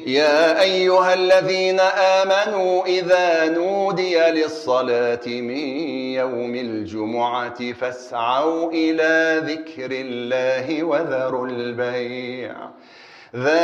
يا أيها الذين آمنوا إذا نودي للصلاة من يوم الجمعة فاسعوا إلى ذكر الله وذروا البيع